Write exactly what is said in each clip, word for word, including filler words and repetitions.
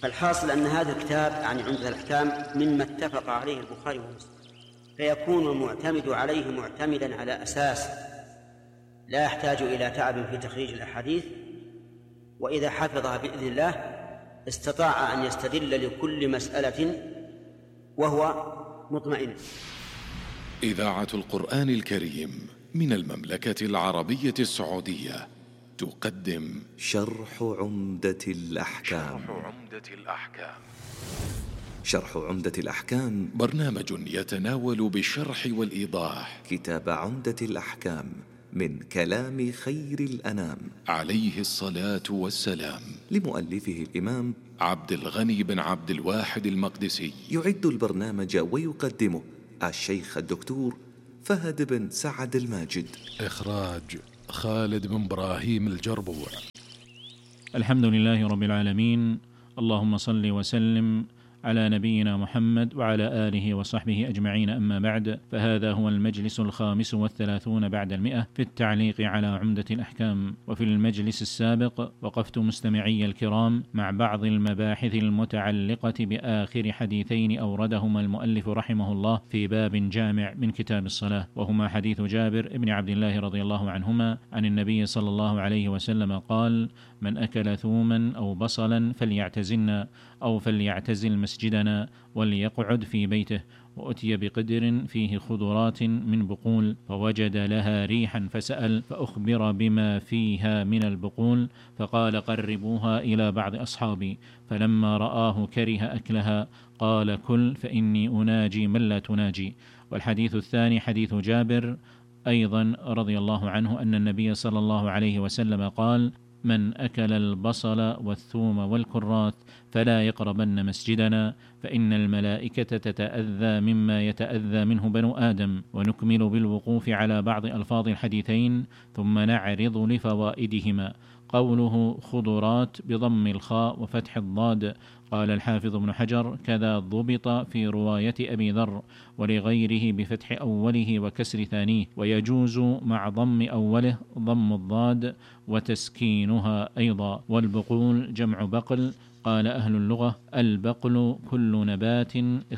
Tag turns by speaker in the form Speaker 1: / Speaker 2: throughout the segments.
Speaker 1: فالحاصل أن هذا الكتاب يعني عمدة الأحكام مما اتفق عليه البخاري ومسلم، فيكون المعتمد عليه معتمدا على أساس لا يحتاج إلى تعب في تخريج الأحاديث، وإذا حفظها بإذن الله استطاع أن يستدل لكل مسألة وهو مطمئن.
Speaker 2: إذاعة القرآن الكريم من المملكة العربية السعودية تقدم
Speaker 3: شرح عمدة الأحكام.
Speaker 2: شرح عمدة الأحكام
Speaker 3: شرح عمدة الأحكام
Speaker 2: برنامج يتناول بالشرح والإيضاح
Speaker 3: كتاب عمدة الأحكام من كلام خير الأنام
Speaker 2: عليه الصلاة والسلام،
Speaker 3: لمؤلفه الإمام
Speaker 2: عبد الغني بن عبد الواحد المقدسي.
Speaker 3: يعد البرنامج ويقدمه الشيخ الدكتور فهد بن سعد الماجد.
Speaker 2: إخراج خالد بن إبراهيم الجربوع.
Speaker 4: الحمد لله رب العالمين، اللهم صل وسلم على نبينا محمد وعلى آله وصحبه أجمعين، أما بعد، فهذا هو المجلس الخامس والثلاثون بعد المئة في التعليق على عمدة الأحكام. وفي المجلس السابق وقفت مستمعي الكرام مع بعض المباحث المتعلقة بآخر حديثين أوردهما المؤلف رحمه الله في باب جامع من كتاب الصلاة، وهما حديث جابر بن عبد الله رضي الله عنهما عن النبي صلى الله عليه وسلم قال: من أكل ثوما أو بصلا فليعتزلنا أو فليعتزل مسجدنا وليقعد في بيته. وأتي بقدر فيه خضرات من بقول فوجد لها ريحا فسأل فأخبر بما فيها من البقول فقال: قربوها إلى بعض أصحابي. فلما رآه كره أكلها قال: كل فإني أناجي من لا تناجي. والحديث الثاني حديث جابر أيضا رضي الله عنه أن النبي صلى الله عليه وسلم قال: من أكل البصل والثوم والكراث فلا يقربن مسجدنا فإن الملائكة تتأذى مما يتأذى منه بنو آدم. ونكمل بالوقوف على بعض ألفاظ الحديثين ثم نعرض لفوائدهما. قوله خضرات بضم الخاء وفتح الضاد، قال الحافظ ابن حجر: كذا ضبط في رواية أبي ذر ولغيره بفتح أوله وكسر ثانيه، ويجوز مع ضم أوله ضم الضاد وتسكينها أيضا. والبقول جمع بقل، قال أهل اللغة: البقل كل نبات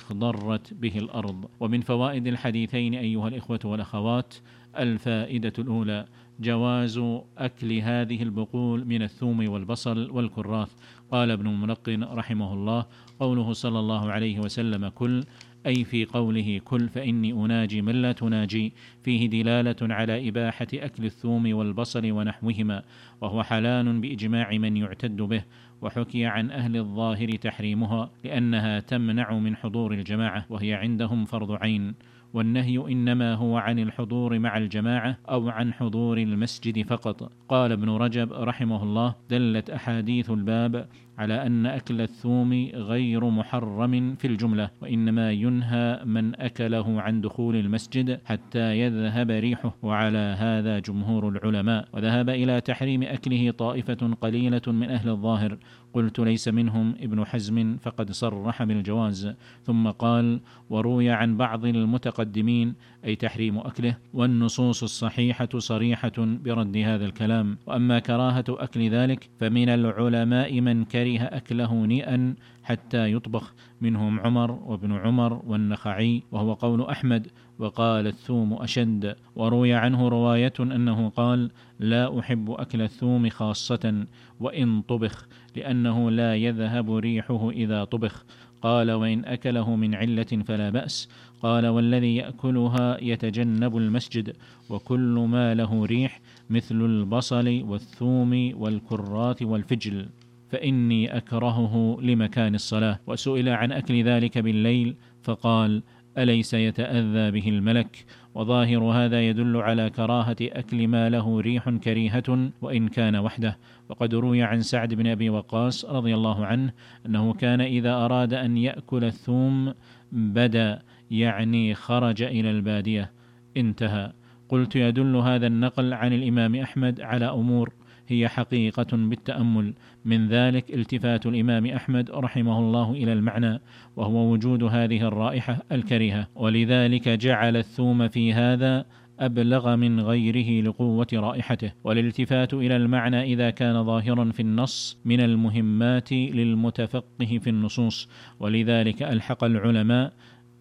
Speaker 4: اخضرت به الأرض. ومن فوائد الحديثين أيها الإخوة والأخوات: الفائدة الأولى جواز أكل هذه البقول من الثوم والبصل والكراث. قال ابن الملقن رحمه الله: قوله صلى الله عليه وسلم كل، أي في قوله كل فإني أناجي من لا تناجي، فيه دلالة على إباحة أكل الثوم والبصل ونحوهما، وهو حلال بإجماع من يعتد به. وحكي عن أهل الظاهر تحريمها لأنها تمنع من حضور الجماعة وهي عندهم فرض عين، والنهي إنما هو عن الحضور مع الجماعة أو عن حضور المسجد فقط. قال ابن رجب رحمه الله: دلت أحاديث الباب على أن أكل الثوم غير محرم في الجملة، وإنما ينهى من أكله عن دخول المسجد حتى يذهب ريحه، وعلى هذا جمهور العلماء. وذهب إلى تحريم أكله طائفة قليلة من أهل الظاهر، قلت ليس منهم ابن حزم فقد صرح بالجواز. ثم قال: وروي عن بعض المتقدمين أي تحريم أكله، والنصوص الصحيحة صريحة برد هذا الكلام. وأما كراهة أكل ذلك فمن العلماء من كره أكله نيئا حتى يطبخ، منهم عمر وابن عمر والنخعي، وهو قول أحمد، وقال الثوم أشد. وروي عنه رواية أنه قال: لا أحب أكل الثوم خاصة وإن طبخ، لأنه لا يذهب ريحه إذا طبخ. قال: وإن أكله من علة فلا بأس. قال: والذي يأكلها يتجنب المسجد، وكل ما له ريح مثل البصل والثوم والكراث والفجل فإني أكرهه لمكان الصلاة. وسئل عن أكل ذلك بالليل فقال: أليس يتأذى به الملك؟ وظاهر هذا يدل على كراهة أكل ما له ريح كريهة وإن كان وحده. وقد روي عن سعد بن أبي وقاص رضي الله عنه أنه كان إذا أراد أن يأكل الثوم بدا، يعني خرج إلى البادية. انتهى. قلت: يدل هذا النقل عن الإمام أحمد على أمور هي حقيقة بالتأمل، من ذلك التفات الإمام أحمد رحمه الله إلى المعنى، وهو وجود هذه الرائحة الكريهة، ولذلك جعل الثوم في هذا أبلغ من غيره لقوة رائحته. والالتفات إلى المعنى إذا كان ظاهرا في النص من المهمات للمتفقه في النصوص، ولذلك ألحق العلماء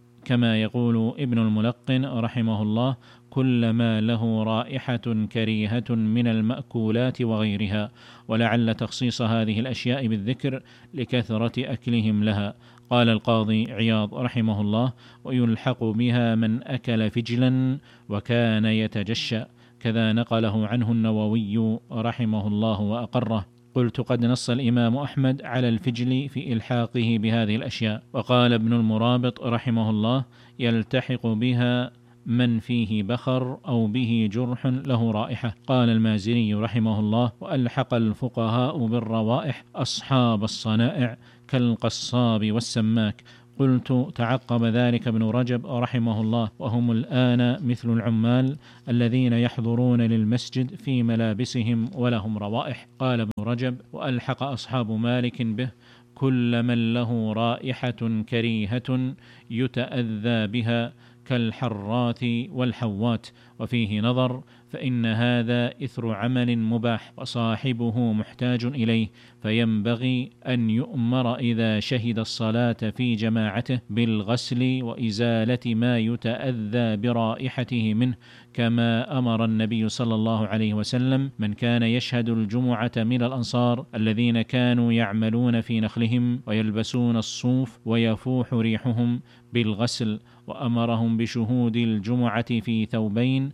Speaker 4: كما يقول ابن الملقن رحمه الله: كل ما له رائحة كريهة من المأكولات وغيرها، ولعل تخصيص هذه الأشياء بالذكر لكثرة أكلهم لها. قال القاضي عياض رحمه الله: ويلحق بها من أكل فجلا وكان يتجشأ، كذا نقله عنه النووي رحمه الله وأقره. قلت: قد نص الإمام أحمد على الفجل في إلحاقه بهذه الأشياء. وقال ابن المرابط رحمه الله: يلتحق بها من فيه بخر أو به جرح له رائحة. قال المازني رحمه الله: وألحق الفقهاء بالروائح أصحاب الصنائع كالقصاب والسماك. قلت: تعقب ذلك ابن رجب رحمه الله: وهم الآن مثل العمال الذين يحضرون للمسجد في ملابسهم ولهم روائح. قال ابن رجب: وألحق أصحاب مالك به كل من له رائحة كريهة يتأذى بها كالحرات والحوات. وفيه نظر، فإن هذا إثر عمل مباح وصاحبه محتاج إليه، فينبغي أن يؤمر إذا شهد الصلاة في جماعته بالغسل وإزالة ما يتأذى برائحته منه، كما أمر النبي صلى الله عليه وسلم من كان يشهد الجمعة من الأنصار الذين كانوا يعملون في نخلهم ويلبسون الصوف ويفوح ريحهم بالغسل، وأمرهم بشهود الجمعة في ثوبين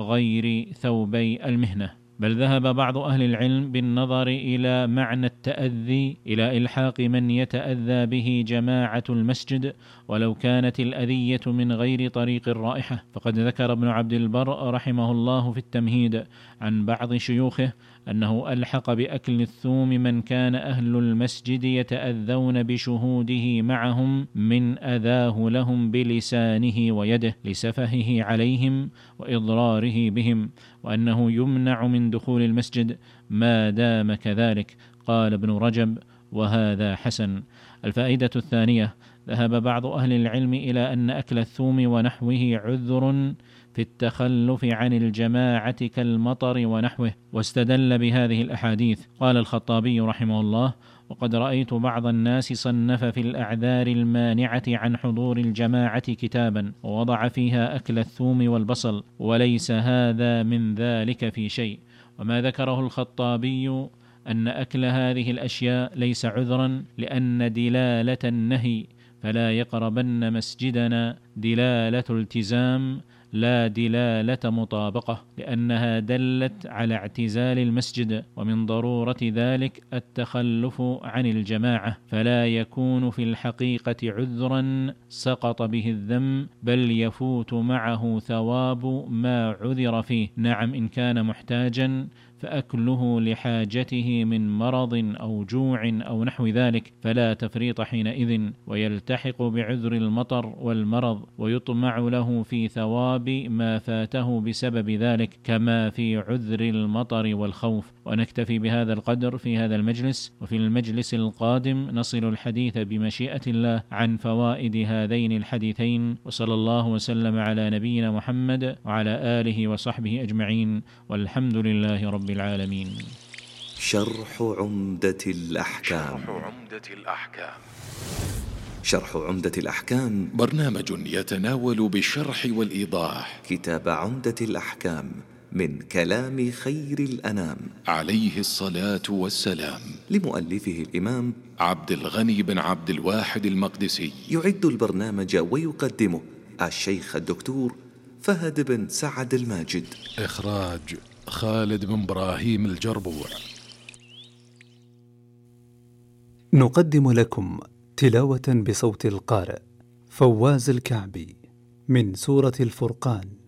Speaker 4: غير ثوبي المهنة. بل ذهب بعض أهل العلم بالنظر إلى معنى التأذي إلى إلحاق من يتأذى به جماعة المسجد ولو كانت الأذية من غير طريق الرائحة. فقد ذكر ابن عبد البر رحمه الله في التمهيد عن بعض شيوخه أنه ألحق بأكل الثوم من كان أهل المسجد يتأذون بشهوده معهم من أذاه لهم بلسانه ويده لسفهه عليهم وإضراره بهم، وأنه يمنع من دخول المسجد ما دام كذلك. قال ابن رجب: وهذا حسن. الفائدة الثانية: ذهب بعض أهل العلم إلى أن أكل الثوم ونحوه عذر في التخلف عن الجماعة كالمطر ونحوه، واستدل بهذه الأحاديث. قال الخطابي رحمه الله: وقد رأيت بعض الناس صنف في الأعذار المانعة عن حضور الجماعة كتابا ووضع فيها أكل الثوم والبصل، وليس هذا من ذلك في شيء. وما ذكره الخطابي أن أكل هذه الأشياء ليس عذرا، لأن دلالة النهي فلا يقربن مسجدنا دلالة التزام لا دلالة مطابقة، لأنها دلت على اعتزال المسجد، ومن ضرورة ذلك التخلف عن الجماعة، فلا يكون في الحقيقة عذرا سقط به الذم، بل يفوت معه ثواب ما عذر فيه. نعم، إن كان محتاجا فأكله لحاجته من مرض أو جوع أو نحو ذلك فلا تفريط حينئذ، ويلتحق بعذر المطر والمرض، ويطمع له في ثواب ما فاته بسبب ذلك، كما في عذر المطر والخوف. ونكتفي بهذا القدر في هذا المجلس، وفي المجلس القادم نصل الحديث بمشيئة الله عن فوائد هذين الحديثين. وصلى الله وسلم على نبينا محمد وعلى آله وصحبه أجمعين، والحمد لله رب العالمين.
Speaker 3: شرح عمدة الأحكام.
Speaker 2: شرح عمدة الأحكام.
Speaker 3: شرح عمدة الأحكام
Speaker 2: برنامج يتناول بالشرح والإيضاح
Speaker 3: كتاب عمدة الأحكام من كلام خير الأنام
Speaker 2: عليه الصلاة والسلام،
Speaker 3: لمؤلفه الإمام
Speaker 2: عبد الغني بن عبد الواحد المقدسي.
Speaker 3: يعد البرنامج ويقدمه الشيخ الدكتور فهد بن سعد الماجد.
Speaker 2: إخراج خالد بن إبراهيم الجربوع.
Speaker 5: نقدم لكم تلاوة بصوت القارئ فواز الكعبي من سورة الفرقان